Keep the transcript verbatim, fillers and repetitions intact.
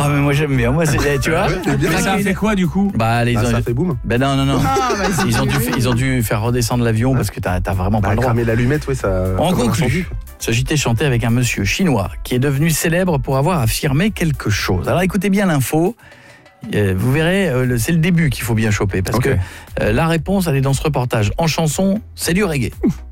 Ah mais moi j'aime bien, moi c'est, tu vois. Mais ça a fait quoi du coup? Bah les Ah, ont... ça fait boum. Ben non non non. Ah, bah, c'est Ils ont dû oui. ils ont dû faire redescendre l'avion parce que t'as, t'as vraiment pas Bah, le droit. cramer l'allumette, oui, ça. On comme un incendie, conclut. quoi. Ce J T chanté avec un monsieur chinois qui est devenu célèbre pour avoir affirmé quelque chose. Alors écoutez bien l'info. Euh, vous verrez, euh, le- c'est le début qu'il faut bien choper parce Ok. que euh, la réponse elle est dans ce reportage. En chanson, c'est du reggae.